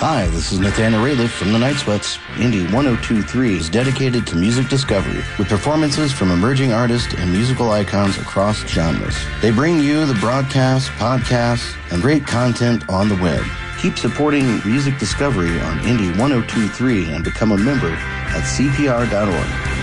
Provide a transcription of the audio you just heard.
Hi, this is Nathaniel Rayliff from the Night Sweats. Indie 1023 is dedicated to music discovery with performances from emerging artists and musical icons across genres. They bring you the broadcasts, podcasts, and great content on the web. Keep supporting music discovery on Indie 1023 and become a member at CPR.org.